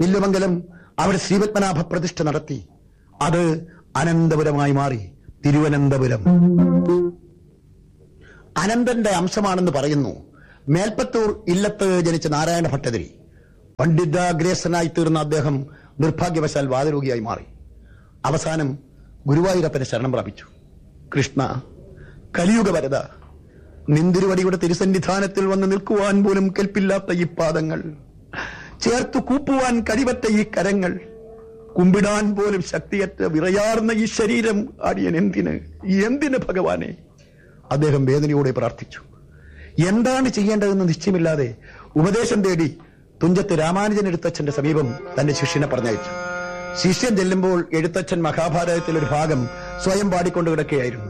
വില്ലുമംഗലം അവിടെ ശ്രീപത്മനാഭ പ്രതിഷ്ഠ നടത്തി. അത് അനന്തപുരമായി മാറി തിരുവനന്തപുരം. അനന്തന്റെ അംശമാണെന്ന് പറയുന്നു. മേൽപ്പത്തൂർ ഇല്ലത്ത് ജനിച്ച നാരായണ ഭട്ടതിരി. പണ്ഡിതാഗ്രേസനായി തീർന്ന അദ്ദേഹം നിർഭാഗ്യവശാൽ വാതരോഗിയായി മാറി. അവസാനം ഗുരുവായൂരപ്പനെ ശരണം പ്രാപിച്ചു. കൃഷ്ണ, കലിയുഗ വരദ, നിന്തിരുവടിയുടെ തിരുസന്നിധാനത്തിൽ വന്ന് നിൽക്കുവാൻ പോലും കെൽപ്പില്ലാത്ത ഈ പാദങ്ങൾ, ചേർത്തു കൂപ്പുവാൻ കഴിവറ്റ ഈ കരങ്ങൾ, കുമ്പിടാൻ പോലും ശക്തിയറ്റ വിറയാർന്ന ഈ ശരീരം അടിയൻ എന്തിന് ഭഗവാനെ? അദ്ദേഹം വേദനയോടെ പ്രാർത്ഥിച്ചു. എന്താണ് ചെയ്യേണ്ടതെന്ന് നിശ്ചയമില്ലാതെ ഉപദേശം തേടി തുഞ്ചത്ത് രാമാനുജൻ എഴുത്തച്ഛന്റെ സമീപം തന്റെ ശിഷ്യനെ പറഞ്ഞയച്ചു. ശിഷ്യൻ ചെല്ലുമ്പോൾ എഴുത്തച്ഛൻ മഹാഭാരതത്തിലൊരു ഭാഗം സ്വയം പാടിക്കൊണ്ട് കിടക്കുകയായിരുന്നു.